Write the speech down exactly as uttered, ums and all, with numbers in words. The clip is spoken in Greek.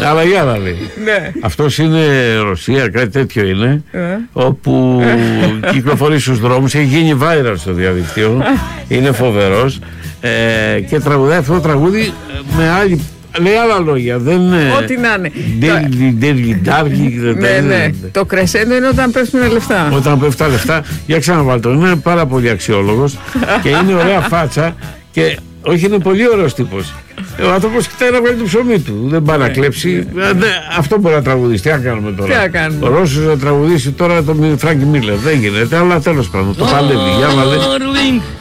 Αλλά για να λέει. Ναι. Αυτός είναι Ρωσία, κάτι τέτοιο είναι. Ε. Όπου κυκλοφορεί στους δρόμους, έχει γίνει viral στο διαδικτύο. Είναι φοβερός. Ε, και τραγουδάει αυτό το τραγούδι με άλλη. Λέει άλλα λόγια. Δεν, ό,τι να είναι. Ντέρλι, ντέρλι, ντάρλι. Ναι, ναι. Το κρεσέντο είναι όταν πέφτουν λεφτά. Όταν πέφτουν τα λεφτά. Για ξαναβάλτε τον. Είναι πάρα πολύ αξιόλογος και είναι ωραία φάτσα. Και όχι, είναι πολύ ωραίος τύπος. Ο άνθρωπος κοιτάει να βγάλει το ψωμί του. Δεν πάει να κλέψει. Αυτό μπορεί να τραγουδίσει. Τι να κάνουμε τώρα. Τι να κάνουμε. Ο Ρώσος να τραγουδήσει τώρα τον Φράνκι Μίλλερ. Δεν γίνεται. Αλλά τέλος πάντων. Το παλεύει. Για να